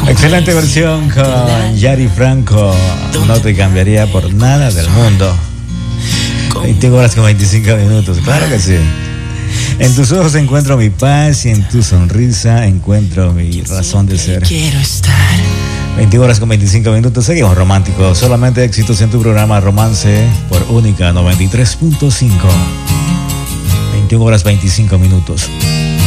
Excelente versión con Yari Franco. No te cambiaría por nada del mundo. 20 horas con 25 minutos, claro que sí. En tus ojos encuentro mi paz y en tu sonrisa encuentro mi razón de ser. Quiero estar. 20 horas con 25 minutos, seguimos románticos. Solamente éxitos en tu programa Romance por Única 93.5. 21 horas 25 minutos.